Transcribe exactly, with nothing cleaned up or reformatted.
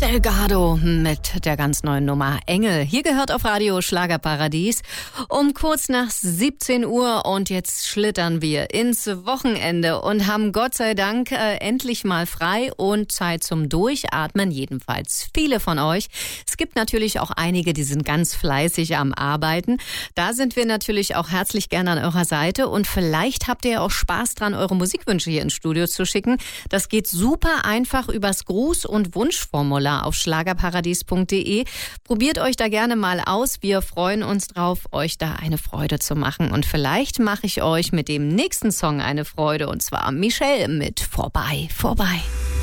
Delgado mit der ganz neuen Nummer Engel. Hier gehört auf Radio Schlagerparadies um kurz nach siebzehn Uhr und jetzt schlittern wir ins Wochenende und haben Gott sei Dank äh, endlich mal frei und Zeit zum Durchatmen, jedenfalls viele von euch. Es gibt natürlich auch einige, die sind ganz fleißig am Arbeiten. Da sind wir natürlich auch herzlich gerne an eurer Seite und vielleicht habt ihr ja auch Spaß dran, eure Musikwünsche hier ins Studio zu schicken. Das geht super einfach übers Gruß- und Wunschformular auf schlagerparadies punkt de. Probiert euch da gerne mal aus. Wir freuen uns drauf, euch da eine Freude zu machen. Und vielleicht mache ich euch mit dem nächsten Song eine Freude. Und zwar Michelle mit Vorbei, vorbei.